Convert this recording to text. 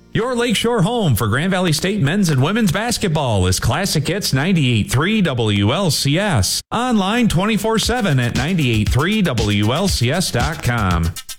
Your Lakeshore home for Grand Valley State men's and women's basketball is Classic Hits 98.3 WLCS. Online 24/7 at 98.3WLCS.com.